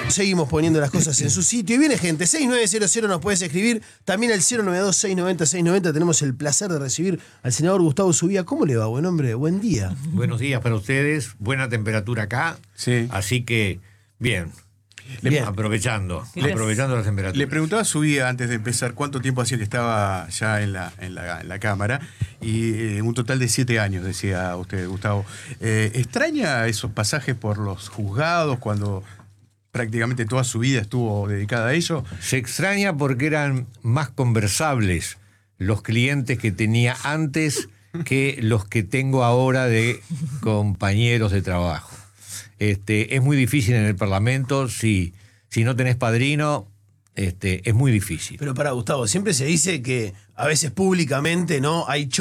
Seguimos poniendo las cosas en su sitio. Y viene gente, 6900 nos puedes escribir. También al 092-690-690. Tenemos el placer de recibir al senador Gustavo Subía. ¿Cómo le va, buen hombre? Buen día. Buenos días para ustedes. Buena temperatura acá. Sí. Así que, bien. Aprovechando la temperatura. Le preguntaba a Subía antes de empezar cuánto tiempo hacía que estaba ya en la Cámara, y un total de 7 años, decía usted, Gustavo. ¿Extraña esos pasajes por los juzgados cuando prácticamente toda su vida estuvo dedicada a ello? Se extraña porque eran más conversables los clientes que tenía antes que los que tengo ahora de compañeros de trabajo. Es muy difícil en el Parlamento, si no tenés padrino, es muy difícil. Pero para Gustavo, siempre se dice que a veces públicamente no hay